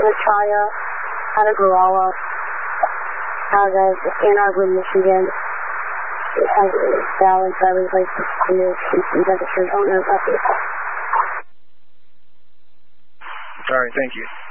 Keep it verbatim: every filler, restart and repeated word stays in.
Natalia, out of Guerrero, out of Ann Arbor, Michigan. It has a valid driver's license clear. She's registered owner of it. All right, thank you.